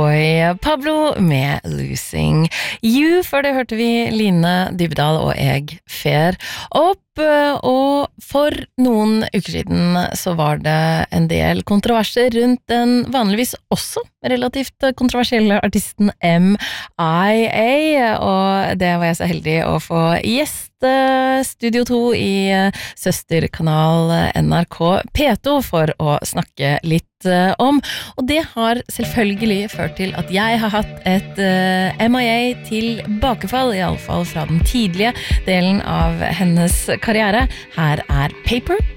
Boy Pablo med Losing You. Før det hørte vi Line Dybdahl og jeg Fer opp. Og for noen uker siden så var det en del kontroverser rundt den vanligvis også relativt kontroversielle artisten M.I.A. Og det var jeg så heldig å få gjest Studio 2 i søsterkanal NRK P2 for å snakke litt om, og det har selvfølgelig ført til at jeg har hatt et M.I.A. tilbakefall, i alle fall fra den tidlige delen av hennes karriere. Her er Paper